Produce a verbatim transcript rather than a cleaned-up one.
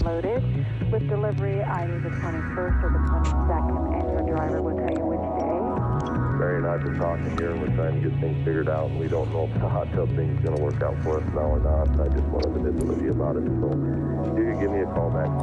loaded. With delivery either the twenty-first or the twenty-second, and your driver will tell you which day. Barry and I have been talking here, and we're trying to get things figured out, and we don't know if the hot tub thing is going to work out for us now or not. I just wanted to visit with you about it, so you can give me a call back